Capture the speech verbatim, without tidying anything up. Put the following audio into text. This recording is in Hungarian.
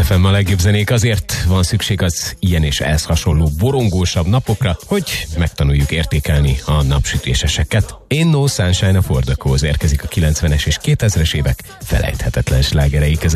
ef em a legjobb zenék, azért van szükség az ilyen és ehhez hasonló borongósabb napokra, hogy megtanuljuk értékelni a napsütéseseket. Ain't No Sunshine of Fordakóz érkezik a kilencvenes és kétezres évek felejthetetlen slágerei között.